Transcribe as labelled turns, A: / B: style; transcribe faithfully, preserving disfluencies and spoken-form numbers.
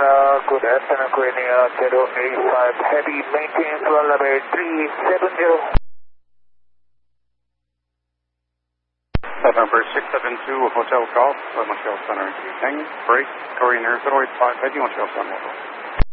A: Uh, good afternoon, Queen Air zero eight five Heavy, maintain fuel level three seven zero.
B: Number six seven two, Hotel Golf, Montreal Center, Tang, break, Korean Air zero eight five Heavy, Montreal Center.